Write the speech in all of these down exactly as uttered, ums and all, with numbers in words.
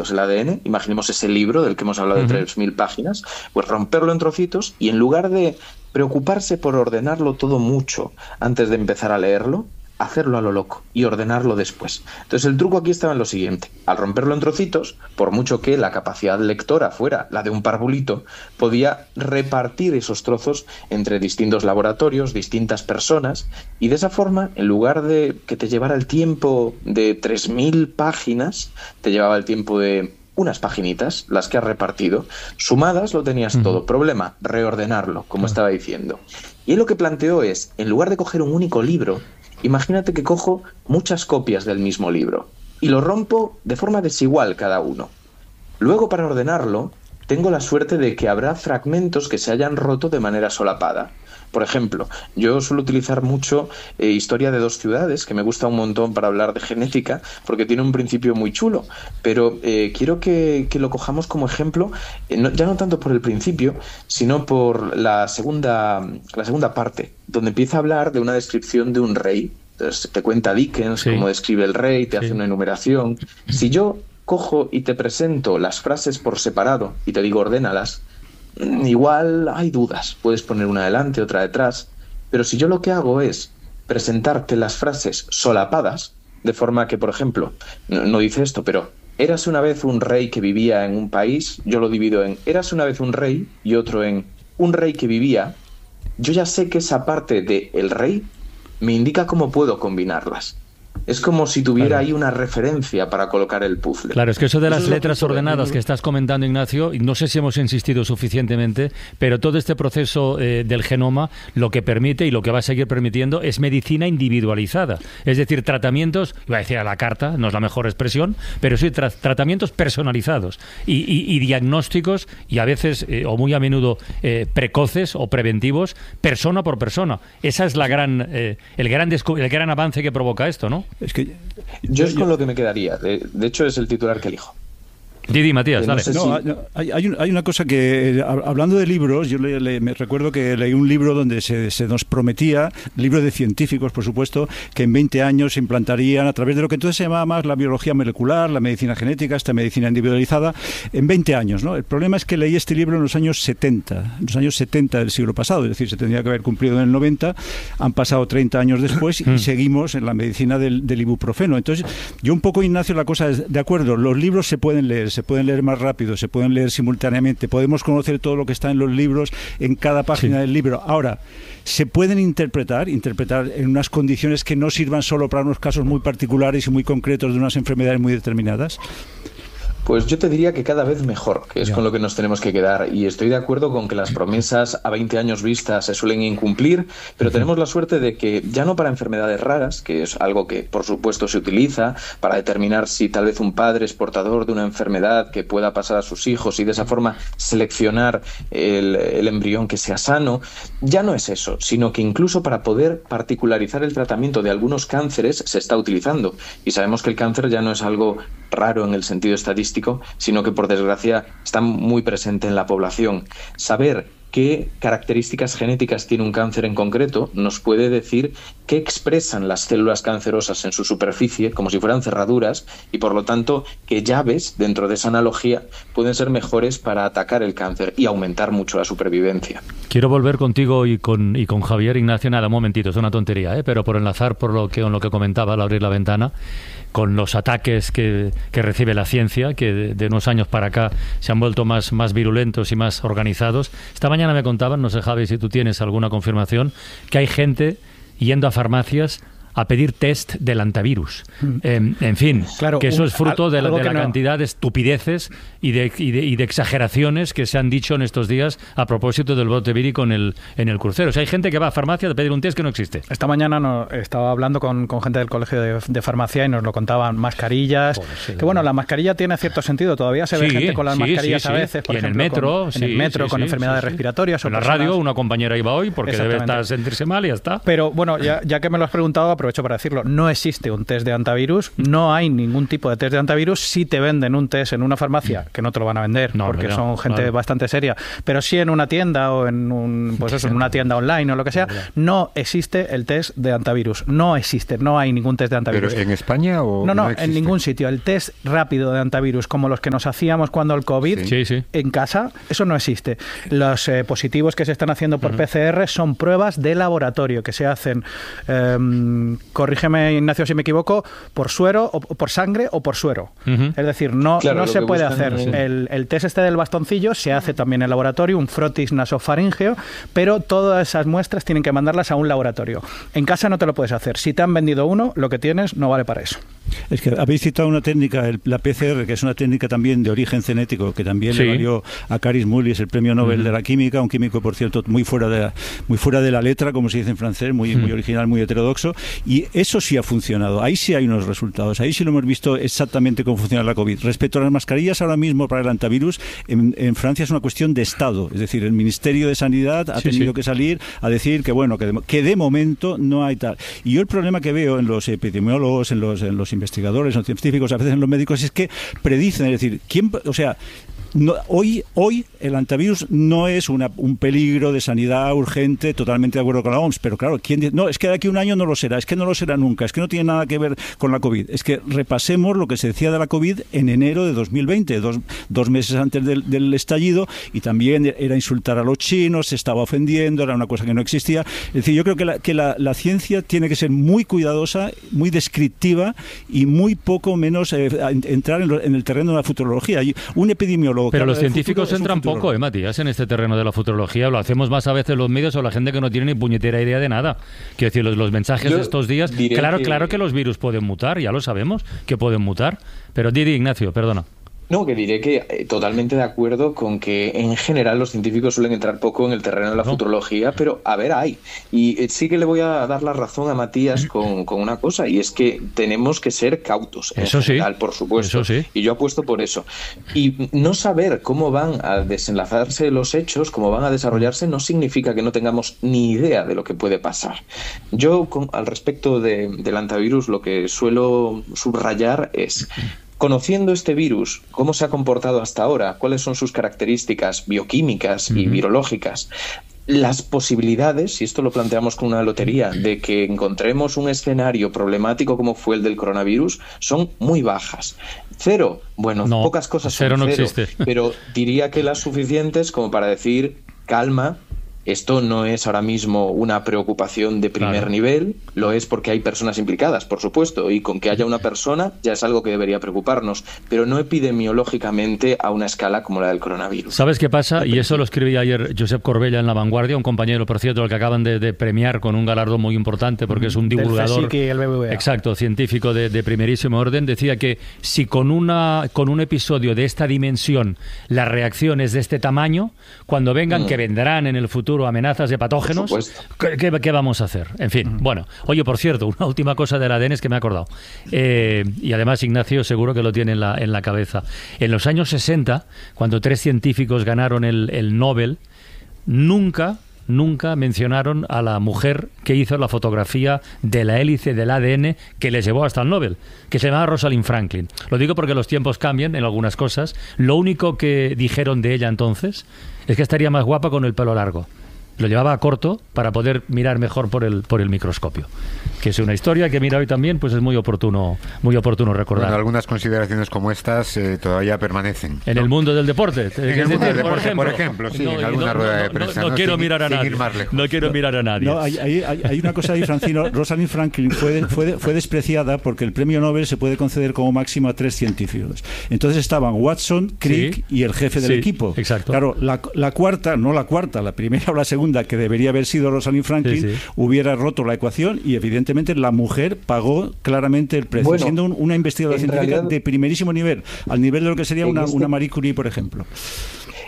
trocitos el A D N, imaginemos ese libro del que hemos hablado de tres mil páginas, pues romperlo en trocitos y en lugar de preocuparse por ordenarlo todo mucho antes de empezar a leerlo, hacerlo a lo loco y ordenarlo después. Entonces el truco aquí estaba en lo siguiente: al romperlo en trocitos, por mucho que la capacidad lectora fuera la de un parvulito, podía repartir esos trozos entre distintos laboratorios, distintas personas, y de esa forma, en lugar de que te llevara el tiempo de tres mil páginas, te llevaba el tiempo de unas paginitas, las que has repartido, sumadas lo tenías uh-huh. todo. Problema, reordenarlo, como uh-huh. estaba diciendo. Y él lo que planteó es, en lugar de coger un único libro, imagínate que cojo muchas copias del mismo libro y lo rompo de forma desigual cada uno. Luego, para ordenarlo, tengo la suerte de que habrá fragmentos que se hayan roto de manera solapada. Por ejemplo, yo suelo utilizar mucho eh, Historia de dos ciudades, que me gusta un montón para hablar de genética, porque tiene un principio muy chulo, pero eh, quiero que, que lo cojamos como ejemplo, eh, no, ya no tanto por el principio, sino por la segunda, la segunda parte, donde empieza a hablar de una descripción de un rey. Entonces te cuenta Dickens sí. cómo describe el rey, te sí. hace una enumeración. Si yo cojo y te presento las frases por separado y te digo ordénalas, igual hay dudas, puedes poner una adelante, otra detrás, pero si yo lo que hago es presentarte las frases solapadas, de forma que, por ejemplo, no, no dice esto, pero érase una vez un rey que vivía en un país, yo lo divido en érase una vez un rey y otro en un rey que vivía, yo ya sé que esa parte de el rey me indica cómo puedo combinarlas. Es como si tuviera claro. ahí una referencia para colocar el puzzle. Claro, es que eso de las eso letras ordenadas que estás comentando, Ignacio, y no sé si hemos insistido suficientemente, pero todo este proceso eh, del genoma lo que permite y lo que va a seguir permitiendo es medicina individualizada. Es decir, tratamientos, iba a decir a la carta, no es la mejor expresión, pero sí tra- tratamientos personalizados y, y, y diagnósticos, y a veces, eh, o muy a menudo, eh, precoces o preventivos, persona por persona. Esa es la gran, eh, el, gran descu- el gran avance que provoca esto, ¿no? Es que yo, yo es con lo que me quedaría. De, de hecho, es el titular que elijo. Didi, Matías, dale. No, sé no, si... hay, hay, un, hay una cosa que, hablando de libros, yo le, le, me recuerdo que leí un libro donde se, se nos prometía, libro de científicos, por supuesto, que en veinte años se implantarían, a través de lo que entonces se llamaba más la biología molecular, la medicina genética, esta medicina individualizada, en veinte años, ¿no? El problema es que leí este libro en los años setenta, en los años setenta del siglo pasado, es decir, se tendría que haber cumplido en el noventa, han pasado treinta años después y seguimos en la medicina del, del ibuprofeno. Entonces, yo un poco, Ignacio, la cosa es, de acuerdo, los libros se pueden leer, se pueden leer más rápido, se pueden leer simultáneamente, podemos conocer todo lo que está en los libros, en cada página sí. del libro. Ahora, se pueden interpretar, interpretar en unas condiciones que no sirvan solo para unos casos muy particulares y muy concretos de unas enfermedades muy determinadas. Pues yo te diría que cada vez mejor, que es ya. con lo que nos tenemos que quedar. Y estoy de acuerdo con que las promesas a veinte años vista se suelen incumplir, pero uh-huh. tenemos la suerte de que ya no para enfermedades raras, que es algo que por supuesto se utiliza para determinar si tal vez un padre es portador de una enfermedad que pueda pasar a sus hijos y de esa forma seleccionar el, el embrión que sea sano, ya no es eso, sino que incluso para poder particularizar el tratamiento de algunos cánceres se está utilizando. Y sabemos que el cáncer ya no es algo raro en el sentido estadístico, sino que por desgracia está muy presente en la población. Saber qué características genéticas tiene un cáncer en concreto nos puede decir qué expresan las células cancerosas en su superficie, como si fueran cerraduras, y por lo tanto qué llaves dentro de esa analogía pueden ser mejores para atacar el cáncer y aumentar mucho la supervivencia. Quiero volver contigo y con, y con Javier. Ignacio, nada, un momentito, es una tontería, ¿eh? Pero por enlazar por lo que, con lo que comentaba al abrir la ventana, con los ataques que, que recibe la ciencia, que de, de unos años para acá se han vuelto más, más virulentos y más organizados. Esta mañana me contaban, no sé, Javi, si tú tienes alguna confirmación, que hay gente yendo a farmacias a pedir test del antivirus. Mm. Eh, en fin, claro, que eso un, es fruto de la, de la no. cantidad de estupideces y de, y, de, y de exageraciones que se han dicho en estos días a propósito del brote vírico en el, en el crucero. O sea, hay gente que va a farmacia a pedir un test que no existe. Esta mañana no, estaba hablando con, con gente del colegio de, de farmacia y nos lo contaban, mascarillas. Joder, sí, que bueno, la mascarilla tiene cierto sentido. Todavía se ve sí, gente con las sí, mascarillas sí, sí. a veces, por y ejemplo, en el metro, con, sí, en el metro sí, con sí, enfermedades sí, sí. respiratorias. En la radio, una compañera iba hoy porque debe estar sentirse mal y ya está. Pero bueno, ya, ya que me lo has preguntado, aprovecho para decirlo, no existe un test de antivirus, no hay ningún tipo de test de antivirus. Si te venden un test en una farmacia, que no te lo van a vender, no, porque no, son gente claro. bastante seria, pero sí en una tienda o en un, pues eso, en una tienda online o lo que sea, no existe el test de antivirus. No existe, no hay ningún test de antivirus. ¿Pero en España o no? No, no en ningún sitio. El test rápido de antivirus, como los que nos hacíamos cuando el COVID, sí, sí. en casa, eso no existe. Los eh, positivos que se están haciendo por uh-huh. P C R son pruebas de laboratorio que se hacen, eh, corrígeme Ignacio si me equivoco, por suero, o por sangre o por suero. Uh-huh. Es decir, no, claro, no se puede hacer. Sí. El, el test este del bastoncillo se hace también en laboratorio, un frotis nasofaríngeo, pero todas esas muestras tienen que mandarlas a un laboratorio. En casa no te lo puedes hacer. Si te han vendido uno, lo que tienes no vale para eso. Es que habéis citado una técnica, el, la P C R, que es una técnica también de origen genético, que también sí. le valió a Caris Mullis el premio Nobel uh-huh. de la química, un químico, por cierto, muy fuera de la, muy fuera de la letra, como se dice en francés, muy, uh-huh. muy original, muy heterodoxo, y eso sí ha funcionado. Ahí sí hay unos resultados, ahí sí lo hemos visto exactamente cómo funciona la COVID. Respecto a las mascarillas, ahora mismo para el antivirus, en, en Francia es una cuestión de Estado, es decir, el Ministerio de Sanidad ha sí, tenido sí. que salir a decir que, bueno, que de, que de momento no hay tal. Y yo el problema que veo en los epidemiólogos, en los, en los investigadores, en los científicos, a veces en los médicos, es que predicen, es decir, ¿quién, o sea, No, hoy, hoy el antivirus no es una, un peligro de sanidad urgente, totalmente de acuerdo con la O M S, pero claro, ¿quién dice? No, es que de aquí a un año no lo será, es que no lo será nunca, es que no tiene nada que ver con la COVID. Es que repasemos lo que se decía de la COVID en enero de dos mil veinte, dos, dos meses antes del, del estallido, y también era insultar a los chinos, se estaba ofendiendo, era una cosa que no existía. Es decir, yo creo que la, que la, la ciencia tiene que ser muy cuidadosa, muy descriptiva y muy poco menos eh, entrar en, lo, en el terreno de la futurología. Hay un epidemiólogo. Pero los científicos entran poco, ¿eh, Matías, en este terreno de la futurología? Lo hacemos más a veces los medios o la gente que no tiene ni puñetera idea de nada. Quiero decir, los, los mensajes Yo de estos días... Claro, que... claro que los virus pueden mutar, ya lo sabemos, que pueden mutar. Pero Didi, Ignacio, perdona. No, que diré que eh, totalmente de acuerdo con que en general los científicos suelen entrar poco en el terreno de la no. futurología, pero a ver, hay. Y eh, sí que le voy a dar la razón a Matías con, con una cosa, y es que tenemos que ser cautos en eso general, sí. por supuesto. Eso sí. Y yo apuesto por eso. Y no saber cómo van a desenlazarse los hechos, cómo van a desarrollarse, no significa que no tengamos ni idea de lo que puede pasar. Yo, con, al respecto de, del antivirus, lo que suelo subrayar es... Conociendo este virus, cómo se ha comportado hasta ahora, cuáles son sus características bioquímicas y uh-huh. virológicas, las posibilidades, si esto lo planteamos con una lotería, de que encontremos un escenario problemático como fue el del coronavirus, son muy bajas. Cero, bueno, no, pocas cosas cero son no cero, existe. Pero diría que las suficientes como para decir, calma, esto no es ahora mismo una preocupación de primer claro. nivel, lo es porque hay personas implicadas, por supuesto, y con que haya una persona ya es algo que debería preocuparnos, pero no epidemiológicamente a una escala como la del coronavirus. ¿Sabes qué pasa? Y eso lo escribía ayer Josep Corbella en La Vanguardia, un compañero, por cierto, al que acaban de, de premiar con un galardón muy importante porque es un divulgador y el B B V A. Exacto, científico de, de primerísimo orden. Decía que si con, una, con un episodio de esta dimensión la reacción es de este tamaño, cuando vengan, mm. que vendrán en el futuro amenazas de patógenos, ¿qué, qué, ¿qué vamos a hacer? En fin, bueno. Oye, por cierto, una última cosa del A D N es que me he acordado. Eh, y además Ignacio seguro que lo tiene en la, en la cabeza. En los años sesenta, cuando tres científicos ganaron el, el Nobel, nunca... nunca mencionaron a la mujer que hizo la fotografía de la hélice del A D N que les llevó hasta el Nobel, que se llamaba Rosalind Franklin. Lo digo porque los tiempos cambian en algunas cosas. Lo único que dijeron de ella entonces es que estaría más guapa con el pelo largo. Lo llevaba a corto para poder mirar mejor por el por el microscopio. Que es una historia que mira hoy también, pues es muy oportuno muy oportuno recordar. Bueno, algunas consideraciones como estas eh, todavía permanecen. En ¿no? el mundo del deporte. En el mundo del deporte, por ejemplo, por ejemplo sí, no, en alguna no, rueda no, de prensa. No, no, no quiero sin, mirar a nadie. No quiero mirar a nadie. No, hay, hay, hay una cosa ahí, Francino. Rosalind Franklin fue, fue, fue despreciada porque el premio Nobel se puede conceder como máximo a tres científicos. Entonces estaban Watson, Crick sí, y el jefe del sí, equipo. Exacto. Claro, la, la cuarta, no la cuarta, la primera o la segunda, que debería haber sido Rosalind Franklin, sí, sí. hubiera roto la ecuación y evidentemente la mujer pagó claramente el precio, bueno, siendo un, una investigadora científica realidad, de primerísimo nivel, al nivel de lo que sería una, este, una Marie Curie, por ejemplo.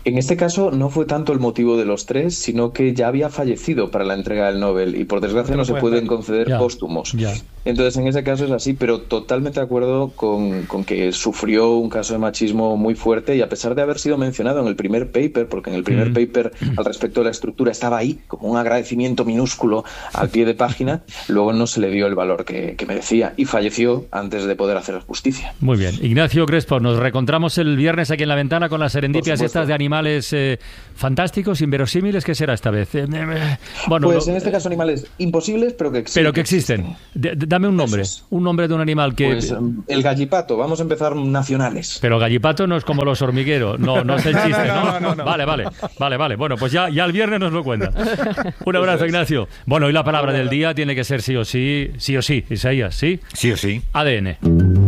En este caso no fue tanto el motivo de los tres, sino que ya había fallecido para la entrega del Nobel y por desgracia no se pueden conceder ya, póstumos. Ya. Entonces en ese caso es así, pero totalmente de acuerdo con, con que sufrió un caso de machismo muy fuerte y a pesar de haber sido mencionado en el primer paper, porque en el primer mm. paper al respecto de la estructura estaba ahí como un agradecimiento minúsculo al pie de página, luego no se le dio el valor que, que merecía y falleció antes de poder hacer justicia. Muy bien. Ignacio Crespo, nos reencontramos el viernes aquí en La Ventana con las serendipias estas de animales eh, fantásticos, inverosímiles. ¿Qué será esta vez? Eh, eh, bueno, pues lo, en este caso animales imposibles, pero que existen. Pero que existen. De, de, dame un nombre, es. un nombre de un animal que... Pues el gallipato, vamos a empezar nacionales. Pero gallipato no es como los hormigueros, no, no es el chiste, ¿no? no, no, no, no. Vale, vale, vale, vale. Bueno, pues ya, ya el viernes nos lo cuenta. Un abrazo, Ignacio. Bueno, y la palabra del día tiene que ser sí o sí, sí o sí, Isaías, ¿sí? Sí o sí. A D N.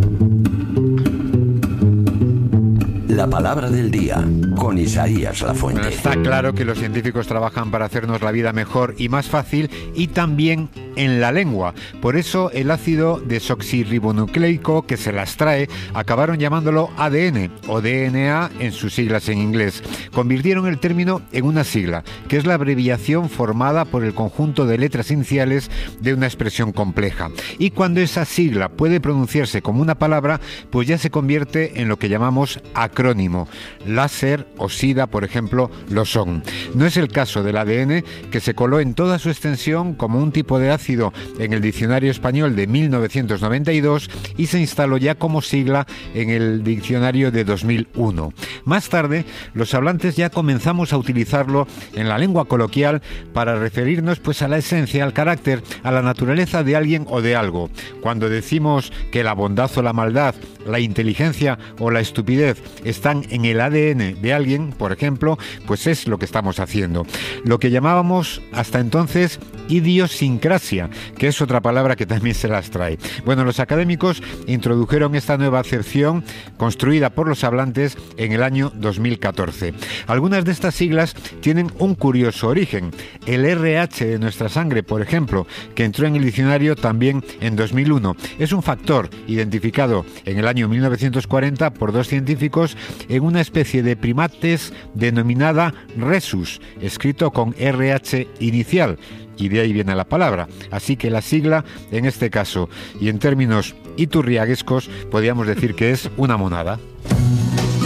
La palabra del día, con Isaías Lafuente. Bueno, está claro que los científicos trabajan para hacernos la vida mejor y más fácil y también en la lengua. Por eso el ácido desoxirribonucleico que se las trae acabaron llamándolo A D N o D N A en sus siglas en inglés. Convirtieron el término en una sigla, que es la abreviación formada por el conjunto de letras iniciales de una expresión compleja. Y cuando esa sigla puede pronunciarse como una palabra, pues ya se convierte en lo que llamamos acrónimo. Láser o SIDA, por ejemplo, lo son. No es el caso del A D N, que se coló en toda su extensión como un tipo de ácido en el diccionario español de mil novecientos noventa y dos y se instaló ya como sigla en el diccionario de dos mil uno. Más tarde, los hablantes ya comenzamos a utilizarlo en la lengua coloquial para referirnos pues a la esencia, al carácter, a la naturaleza de alguien o de algo. Cuando decimos que la bondad o la maldad, la inteligencia o la estupidez están en el A D N de alguien, por ejemplo, pues es lo que estamos haciendo. Lo que llamábamos hasta entonces idiosincrasia, que es otra palabra que también se las trae. Bueno, los académicos introdujeron esta nueva acepción construida por los hablantes en el año dos mil catorce. Algunas de estas siglas tienen un curioso origen. El R H de nuestra sangre, por ejemplo, que entró en el diccionario también en dos mil uno, es un factor identificado en el año mil novecientos cuarenta por dos científicos en una especie de primates denominada rhesus, escrito con R H inicial, y de ahí viene la palabra. Así que la sigla, en este caso, y en términos iturriaguescos, podríamos decir que es una monada.